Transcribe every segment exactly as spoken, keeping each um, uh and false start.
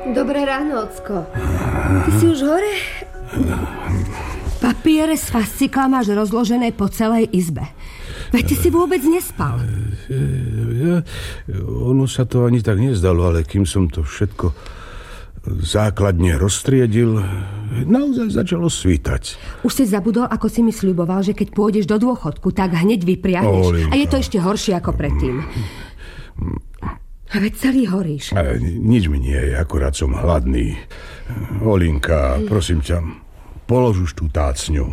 Dobré ráno, ocko. Ty si už hore? Papiere s fasciklom máš rozložené po celej izbe. Veď ty si vôbec nespal. Ja, ono sa to ani tak nezdalo, ale kým som to všetko základne roztriedil, naozaj začalo svítať. Už si zabudol, ako si mi sľuboval, že keď pôjdeš do dôchodku, tak hneď vypriahneš. Olinka. A je to ešte horšie ako predtým. A veď celý horíš. A nič mi nie je, akurát som hladný. Olinka, prosím ťa, polož už tú tácňu.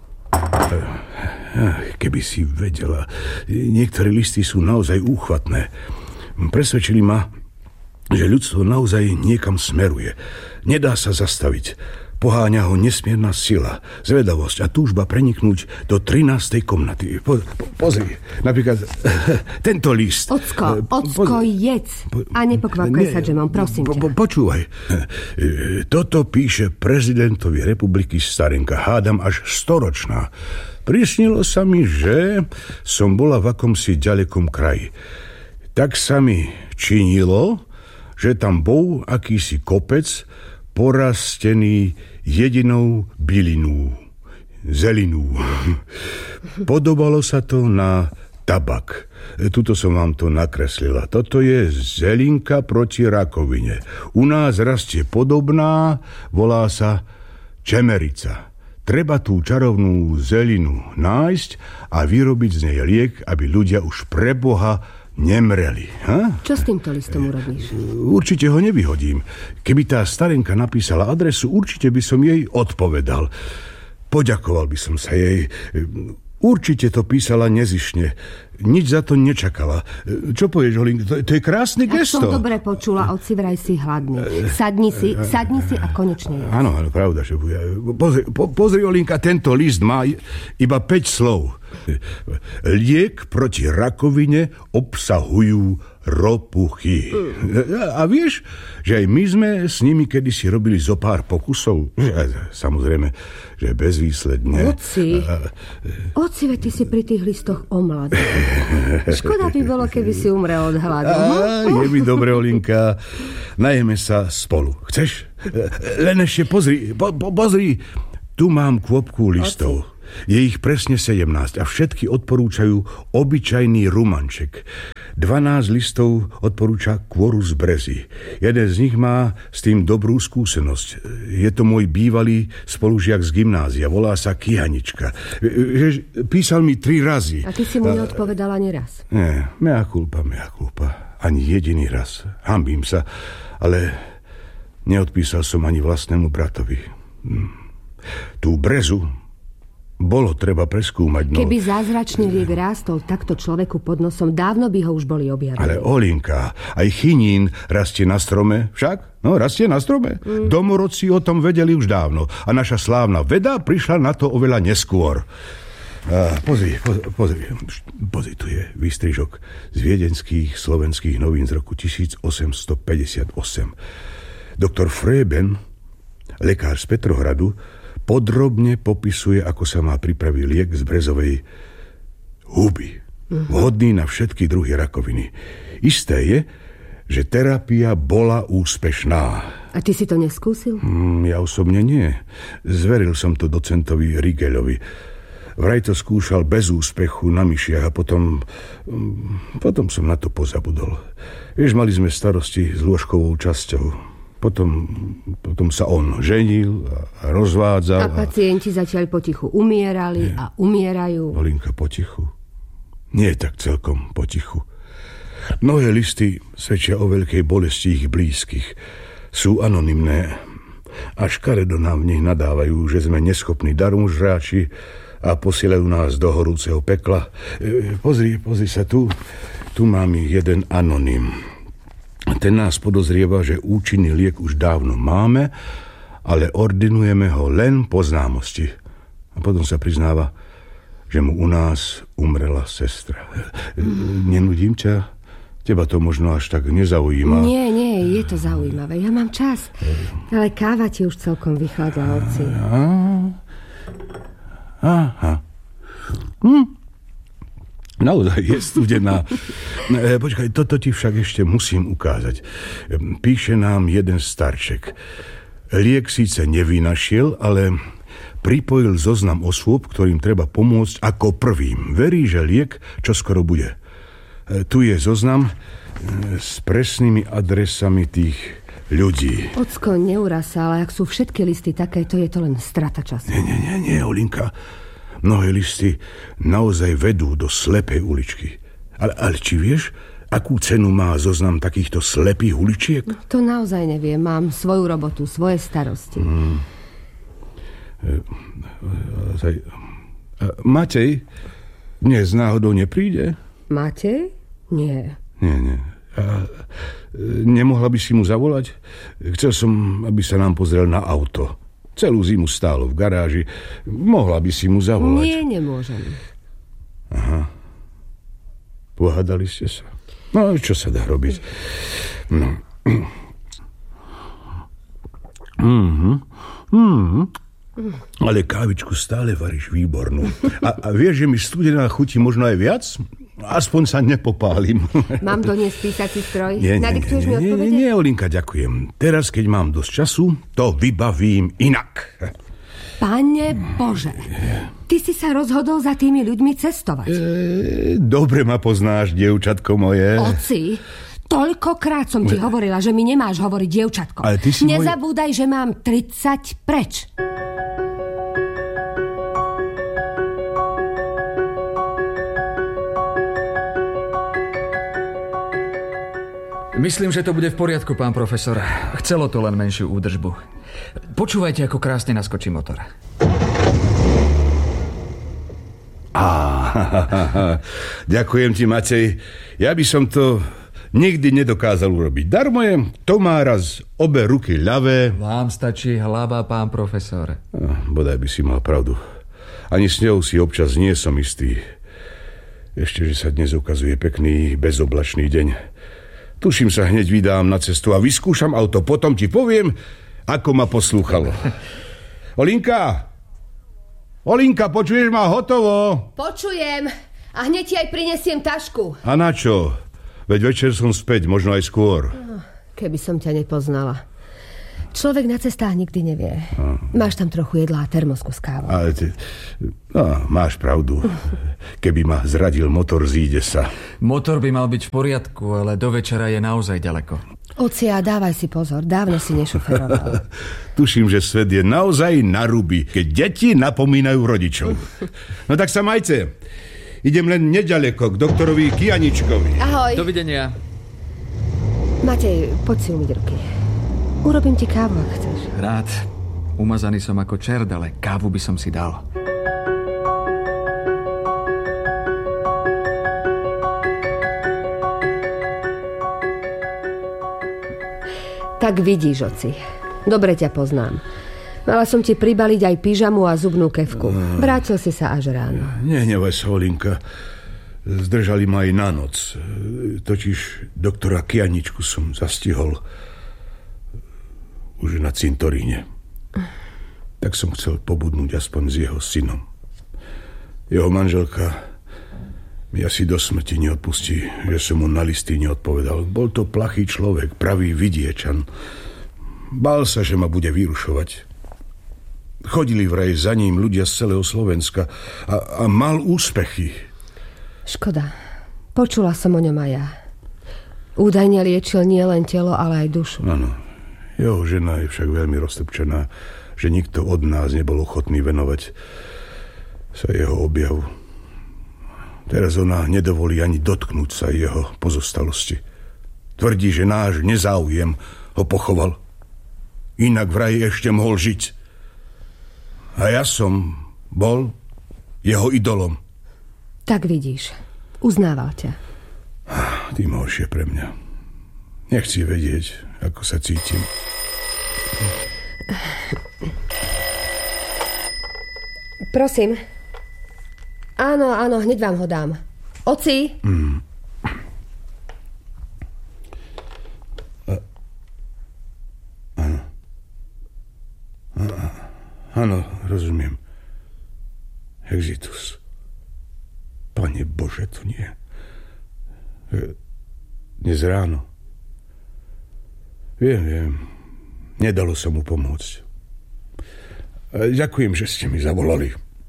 Keby si vedela, niektoré listy sú naozaj úchvatné. Presvedčili ma, že ľudstvo naozaj niekam smeruje. Nedá sa zastaviť. Poháňa ho nesmierna sila, zvedavosť a túžba preniknúť do trinástej komnaty. Po, po, pozri, napríklad tento list. Ocko, ocko, jedz. A nepokvapkaj sa, Džemom, prosím ťa. Po, po, počúvaj. Toto píše prezidentovi republiky Starenka, hádam až storočná. Prisnilo sa mi, že som bola v akomsi ďalekom kraji. Tak sa mi činilo, že tam bol akýsi kopec porastený jedinou bylinu, zelinu. Podobalo sa to na tabak. Tuto som vám to nakreslila. Toto je zelinka proti rakovine. U nás rastie podobná, volá sa čemerica. Treba tú čarovnú zelinu nájsť a vyrobiť z nej liek, aby ľudia už pre Boha nemreli. Ha? Čo s týmto listom urobíš? Určite ho nevyhodím. Keby tá Starenka napísala adresu, určite by som jej odpovedal. Poďakoval by som sa jej. Určite to písala nezišne. Nič za to nečakala. Čo povieš, Holinka? To, to je krásne gesto. Ak som dobre počula, oci vraj si hladný. Sadni si, sadni si a konečne jedz. Áno, áno, pravda, že bude. Pozri, po, pozri, Holinka, tento list má iba päť slov. Liek proti rakovine obsahujú ropuchy. A vieš, že aj my sme s nimi kedysi robili zo pár pokusov. Samozrejme, že bezvýsledne. Oci, oci, veď ty si pri tých listoch omladý. Škoda by bolo, keby si umrel od hladu. Á, je mi dobre, Olinka. Najeme sa spolu. Chceš? Len ešte pozri, po, po, pozri. Tu mám kôpku listov. Oci. Je ich presne sedemnásť a všetky odporúčajú obyčajný rumanček. dvanásť listov odporúča Quorus brezi. Jeden z nich má s tým dobrú skúsenosť. Je to môj bývalý spolužiak z gymnázia. Volá sa Kyhanička. Písal mi tri razy. A ty si mu neodpovedal ani raz? Nie, mea culpa, mea culpa. Ani jediný raz. Hanbím sa, ale neodpísal som ani vlastnému bratovi. Tú brezu bolo treba preskúmať, no... Keby zázračný liek rástol takto človeku pod nosom, dávno by ho už boli objavili. Ale Olinka, aj chinín rastie na strome, však? No, rastie na strome. Mm. Domorodci o tom vedeli už dávno. A naša slávna veda prišla na to oveľa neskôr. A pozri, pozri, pozri, pozri, tu je výstrižok z viedenských slovenských novín z roku tisícosemstopäťdesiatosem. Doktor Freben, lekár z Petrohradu, podrobne popisuje, ako sa má pripraviť liek z brezovej huby. Uh-huh. Vhodný na všetky druhy rakoviny. Isté je, že terapia bola úspešná. A ty si to neskúsil? Mm, ja osobne nie. Zveril som to docentovi Rigeľovi. Vraj to skúšal bez úspechu na myšiach a potom... Potom som na to pozabudol. Vieš, mali sme starosti s lôžkovou časťou. Potom, potom sa on ženil a rozvádzal. A pacienti a... zatiaľ potichu umierali nie. a umierajú. Olinka, potichu? Nie tak celkom potichu. Mnohé listy svedčia o veľkej bolesti ich blízkych. Sú anonymné. A škaredo nám v nich nadávajú, že sme neschopní darúžráči a posielajú nás do horúceho pekla. Pozri, pozri sa tu. Tu mám jeden anonym. Ten nás podozrieva, že účinný liek už dávno máme, ale ordinujeme ho len po známosti. A potom sa priznáva, že mu u nás umrela sestra. Nenudím ťa? Teba to možno až tak nezaujíma. Nie, nie, je to zaujímavé. Ja mám čas. Ale káva ti už celkom vychladla, oci. Aha. Hm. Naozaj je studená. Počkaj, toto ti však ešte musím ukázať. Píše nám jeden starček. Liek síce nevynašiel, ale pripojil zoznam osôb, ktorým treba pomôcť ako prvým. Verí, že liek čoskoro bude. Tu je zoznam s presnými adresami tých ľudí. Ocko, neurás sa, ale ak sú všetky listy takéto, je to len strata času. Nie, nie, nie, nie, Olinka. Mnohé listy naozaj vedú do slepej uličky. Ale, ale či vieš, akú cenu má zoznam takýchto slepých uličiek? No, to naozaj neviem. Mám svoju robotu, svoje starosti. Hmm. Matej dnes náhodou nepríde? Matej? Nie. Nie, nie. A nemohla by si mu zavolať? Chcel som, aby sa nám pozrel na auto. Celú zimu stálo v garáži. Mohla by si mu zavolať. Nie, nemôžem. Aha. Pohádali ste sa? No, čo sa dá robiť? No. Mhm. Mhm. Ale kávičku stále varíš výbornú. A, a vieš, že mi studená chutí možno aj viac? Aspoň sa nepopálim. Mám doniesť písací stroj? Nie, nie, Nadiktuješ nie, mi odpovede? Nie, nie, Olinka, ďakujem. Teraz, keď mám dosť času, to vybavím inak. Pane Bože, ty si sa rozhodol za tými ľuďmi cestovať. E, dobre ma poznáš, dievčatko moje. Oci, toľkokrát som ti hovorila, že mi nemáš hovoriť dievčatko. Ale ty si Nezabúdaj, moje... že mám tridsať preč. Myslím, že to bude v poriadku, pán profesor. Chcelo to len menšiu údržbu. Počúvajte, ako krásne naskočí motor. Á, ďakujem ti, Matej. Ja by som to nikdy nedokázal urobiť. Darmo je, to má raz obe ruky ľavé. Vám stačí hlava, pán profesor. Bodaj by si mal pravdu. Ani s ňou si občas nie som istý. Ešte, že sa dnes ukazuje pekný, bezoblačný deň. Tuším, sa hneď vydám na cestu a vyskúšam auto. Potom ti poviem, ako ma poslúchalo. Olinka! Olinka, počuješ ma? Hotovo? Počujem. A hneď ti aj prinesiem tašku. A na čo? Veď večer som späť, možno aj skôr. Keby som ťa nepoznala. Človek na cestách nikdy nevie. A. Máš tam trochu jedla a termosku s kávou. Ale ty, no, máš pravdu. Keby ma zradil motor, zíde sa. Motor by mal byť v poriadku, ale do večera je naozaj ďaleko. Ocia, dávaj si pozor, dávno si nešoferoval. Tuším, že svet je naozaj na ruby, keď deti napomínajú rodičov. No tak sa majte. Idem len neďaleko k doktorovi Kianičkovi. Ahoj. Dovidenia. Matej, poď si umyť ruky. Urobím ti kávu, ak chceš. Rád. Umazaný som ako čert, ale kávu by som si dal. Tak vidíš, oci. Dobre ťa poznám. Mala som ti pribaliť aj pyžamu a zubnú kefku. Vrátil si sa až ráno. Nehnevaj sa, Olinka. Zdržali ma aj na noc. Totiž doktora Kianičku som zastihol už na cintoríne. Tak som chcel pobudnúť aspoň s jeho synom. Jeho manželka mi asi do smrti neodpustí, že som mu na listy neodpovedal. Bol to plachý človek, pravý vidiečan. Bál sa, že ma bude vyrušovať. Chodili vraj za ním ľudia z celého Slovenska a, a mal úspechy. Škoda. Počula som o ňom aj ja. Údajne liečil nie len telo, ale aj dušu. Áno. Jeho žena je však veľmi roztrpčená, že nikto od nás nebol ochotný venovať sa jeho objavu. Teraz ona nedovolí ani dotknúť sa jeho pozostalosti. Tvrdí, že náš nezáujem ho pochoval. Inak vraj ešte mohol žiť. A ja som bol jeho idolom. Tak vidíš, uznával ťa. Tým horšie pre mňa. Nechci vedieť, ako sa cítim. Prosím. Áno, áno, hneď vám ho dám. Oci? Mm. Áno. Áno, rozumiem. Exitus. Pane Pane Bože, to nie. Dnes ráno. Viem, viem. Nedalo sa mu pomôcť. Ďakujem, že ste mi zavolali.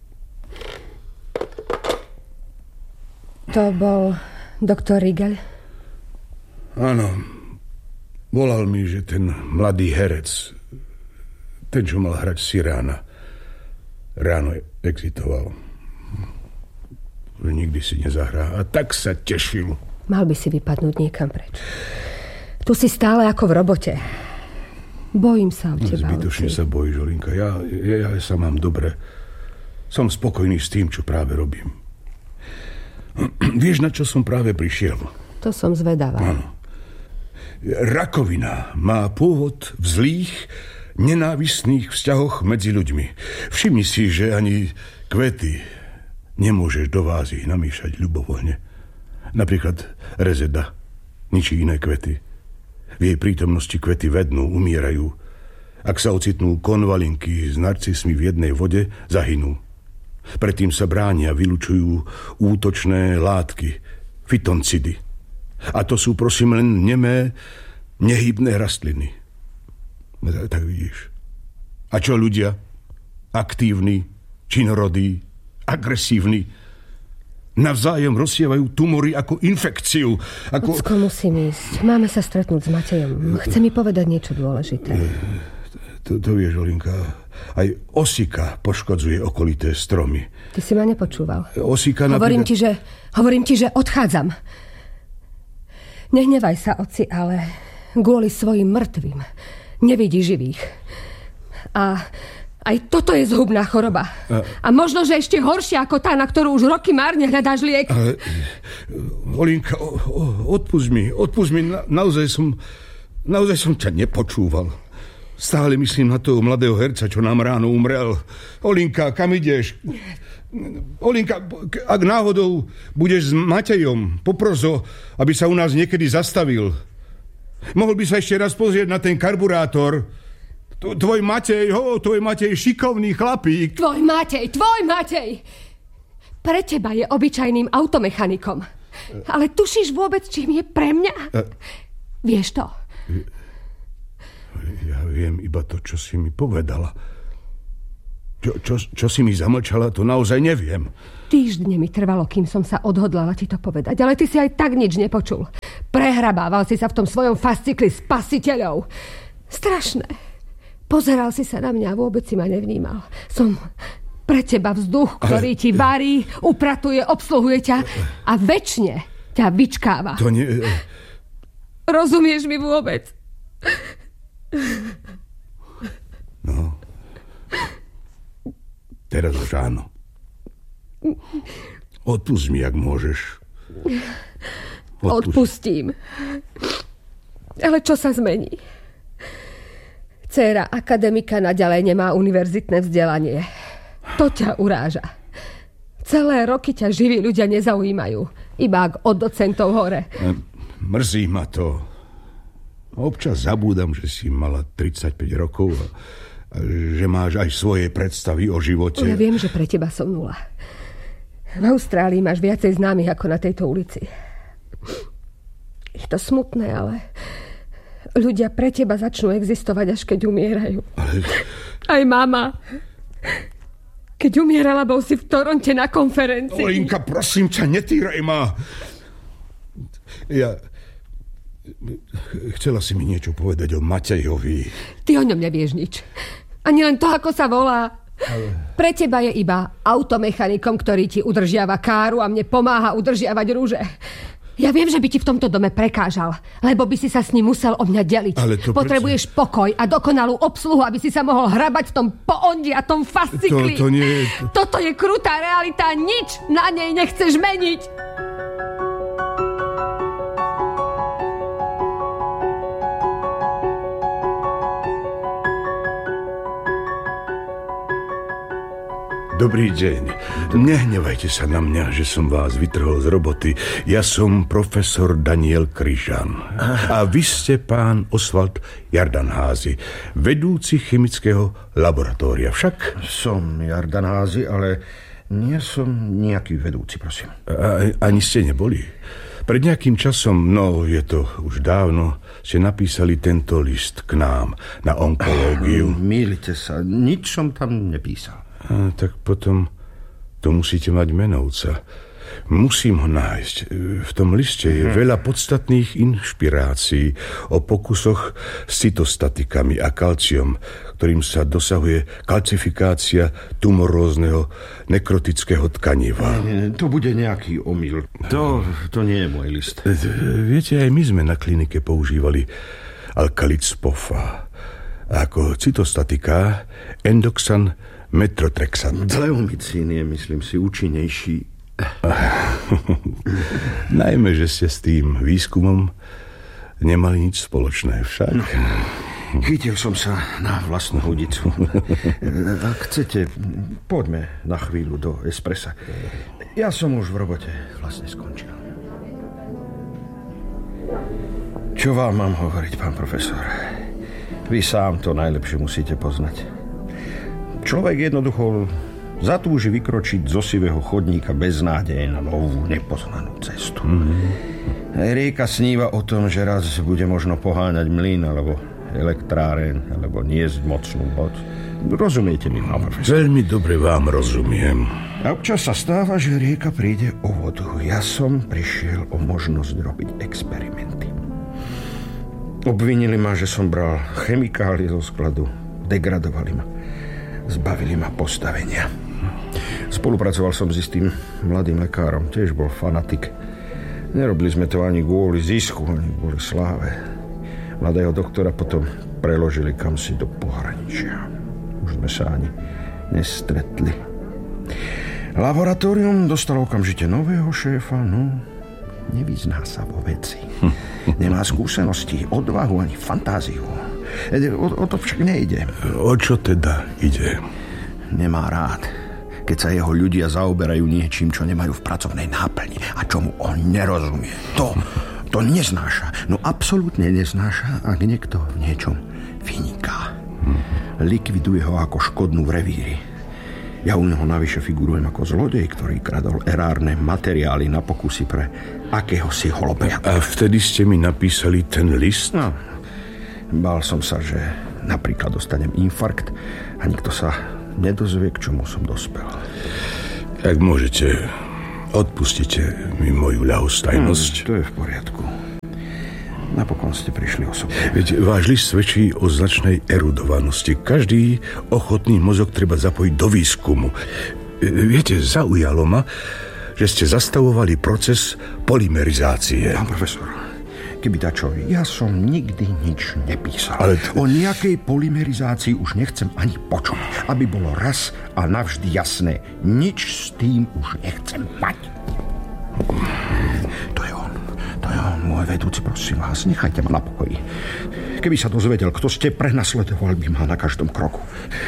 To bol doktor Rigel? Áno. Volal mi, že ten mladý herec, ten, čo mal hrať Sirána, ráno exitoval. Nikdy si nezahrá. A tak sa tešil. Mal by si vypadnúť niekam preč. Tu si stále ako v robote. Bojím sa o teba. Zbytočne sa bojíš, Olinka. Ja, ja, ja sa mám dobre. Som spokojný s tým, čo práve robím. Vieš, na čo som práve prišiel? To som zvedavá. Áno. Rakovina má pôvod v zlých, nenávistných vzťahoch medzi ľuďmi. Všimni si, že ani kvety nemôžeš do vázy namíšať ľubovoľne. Napríklad rezeda ničí iné kvety. V jej prítomnosti kvety vednú, umierajú. Ak sa ocitnú konvalinky s narcismi v jednej vode, zahynú. Predtým sa bránia, vylučujú útočné látky, fytoncidy. A to sú, prosím, len nemé, nehybné rastliny. Tak vidíš. A čo ľudia? Aktívni, činorodí, agresívni. Navzájom rozsievajú tumory ako infekciu. Ako... Ocko, musím ísť. Máme sa stretnúť s Matejom. Chce mi povedať niečo dôležité. To, to vieš, Olinka, aj osika poškodzuje okolité stromy. Ty si ma nepočúval. Osika napríklad... Hovorím ti, že, hovorím ti, že odchádzam. Nehnevaj sa, oci, ale kvôli svojim mŕtvým nevidí živých. A... Aj toto je zhubná choroba. A, a možno, že ešte horšia ako tá, na ktorú už roky márne hľadáš liek. Ale, Olinka, o, o, odpusť mi, odpusť mi. Na, naozaj som, naozaj som ťa nepočúval. Stále myslím na toho mladého herca, čo nám ráno umrel. Olinka, kam ideš? Olinka, ak náhodou budeš s Matejom, popros ho, aby sa u nás niekedy zastavil. Mohol by sa ešte raz pozrieť na ten karburátor. Tvoj Matej, ho, tvoj Matej, šikovný chlapík. Tvoj Matej, tvoj Matej. Pre teba je obyčajným automechanikom. Ale tušíš vôbec, čím je pre mňa? Uh, Vieš to? Ja viem iba to, čo si mi povedala. Čo, čo, čo si mi zamlčala, to naozaj neviem. Týždne mi trvalo, kým som sa odhodlala ti to povedať, ale ty si aj tak nič nepočul. Prehrabával si sa v tom svojom fascikli spasiteľov. Strašné. Pozeral si sa na mňa a vôbec si ma nevnímal. Som pre teba vzduch, ktorý ti varí, upratuje, obsluhuje ťa a večne ťa vyčkáva. To nie... Rozumieš mi vôbec? No. Teraz už áno. Odpusť mi, ak môžeš. Odpust. Odpustím. Ale čo sa zmení? Dcéra akademika naďalej nemá univerzitné vzdelanie. To ťa uráža. Celé roky ťa živí ľudia nezaujímajú. Iba ak od docentov hore. Mrzí ma to. Občas zabúdam, že si mala tridsaťpäť rokov a, a že máš aj svoje predstavy o živote. Ja viem, že pre teba som nula. V Austrálii máš viacej známych ako na tejto ulici. Je to smutné, ale... ľudia pre teba začnú existovať, až keď umierajú. Ale... Aj mama. Keď umierala, bol si v Toronte na konferencii. Olinka, prosím ťa, netýraj ma. Ja... Chcela si mi niečo povedať o Matejovi. Ty o ňom nevieš nič. Ani len to, ako sa volá. Ale... Pre teba je iba automechanikom, ktorý ti udržiava káru a mne pomáha udržiavať rúže. Ja viem, že by ti v tomto dome prekážal, lebo by si sa s ním musel o mňa deliť. Potrebuješ prečo? Pokoj a dokonalú obsluhu, aby si sa mohol hrabať v tom poondi a tom fascikli. To, to nie je... Toto je krutá realita, nič na nej nechceš meniť. Dobrý deň. Nehnevajte sa na mňa, že som vás vytrhol z roboty. Ja som profesor Daniel Kryžan. A vy ste pán Oswald Jardanházy, vedúci chemického laboratória. Však? Som Jardanházy, ale Nie som nejaký vedúci, prosím. A, ani ste neboli? Pred nejakým časom, no je to už dávno, ste napísali tento list k nám na onkológiu. Mýlite sa, nič som tam nepísal. A, tak potom to musíte mať Menovca. Musím ho nájsť. V tom liste je veľa podstatných inšpirácií o pokusoch s cytostatikami a kalciom, ktorým sa dosahuje kalcifikácia tumorózneho nekrotického tkaniva. Nie, to bude nejaký omyl. To, to nie je môj list. Viete, aj my sme na klinike používali alkalit spofa. Ako cytostatika endoxan metrotrexat. Leomycín je, myslím si, účinnejší. Najmä, že ste s tým výskumom nemali nič spoločné však. No, chytil som sa na vlastnú hudicu. Ak chcete, poďme na chvíľu do espressa. Ja som už v robote vlastne skončil. Čo vám mám hovoriť, pán profesor? Vy sám to najlepšie musíte poznať. Človek jednoducho zatúži vykročiť zo sivého chodníka bez nádeje na novú, nepoznanú cestu. Mm-hmm. Rieka sníva o tom, že raz bude možno poháňať mlyn, alebo elektráreň, alebo niesť mocnú moc. Rozumiete mi, pán profesor? Veľmi dobre vám rozumiem. A občas sa stáva, že rieka príde o vodu. Ja som prišiel o možnosť robiť experimenty. Obvinili ma, že som bral chemikálie zo skladu. Degradovali ma. Zbavili ma postavenia. Spolupracoval som s istým mladým lekárom, tiež bol fanatik. Nerobili sme to ani kvôli zisku, ani kvôli sláve. Mladého doktora potom preložili kamsi do pohraničia. Už sme sa ani nestretli. Laboratórium dostalo okamžite nového šéfa, no nevyzná sa vo veci. Nemá skúsenosti, odvahu ani fantáziu. O, o to však nejde. O čo teda ide? Nemá rád, keď sa jeho ľudia zaoberajú niečím, čo nemajú v pracovnej náplni a čomu on nerozumie. To, to neznáša. No absolútne neznáša, ak niekto v niečom vyniká. Likviduje ho ako škodnú v revíri. Ja u neho navyše figurujem ako zlodej, ktorý kradol erárne materiály na pokusy pre akéhosi holobriaka. A vtedy ste mi napísali ten list? No, bál som sa, že napríklad dostanem infarkt a nikto sa nedozvie, k čomu som dospel. Ak môžete, odpustite mi moju ľahostajnosť. Hmm, to je v poriadku. Napokon ste prišli osobne. Veď váš list svedčí o značnej erudovanosti. Každý ochotný mozog treba zapojiť do výskumu. Viete, zaujalo ma, že ste zastavovali proces polymerizácie. Pán profesor, keby dačo, ja som nikdy nič nepísal. Ale t- o nejakej polymerizácii už nechcem ani počuť. Aby bolo raz a navždy jasné. Nič s tým už nechcem mať. To je on. To je on, môj vedúci, prosím vás. Nechajte ma na pokoji. Keby sa dozvedel, kto ste prenasledoval, by ma na každom kroku.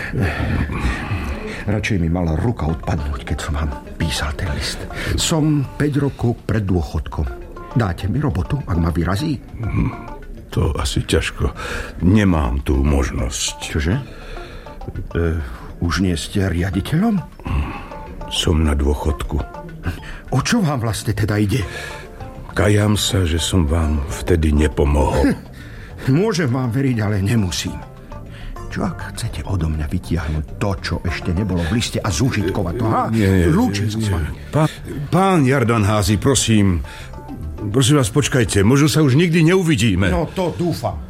Radšej mi mala ruka odpadnúť, keď som vám písal ten list. Som päť rokov pred dôchodkom. Dáte mi robotu, ak ma vyrazí? To asi ťažko. Nemám tú možnosť. Čože? E, už nie ste riaditeľom? Som na dôchodku. O čo vám vlastne teda ide? Kajám sa, že som vám vtedy nepomohol. Môžem vám veriť, ale nemusím. Čo ak chcete odo mňa vytiahnuť to, čo ešte nebolo v liste a zúžitkovať to? Ha? Lúčim sa s vami. Pán, pán Jardanházy, prosím, prosím vás, počkajte, možno sa už nikdy neuvidíme. No to dúfam.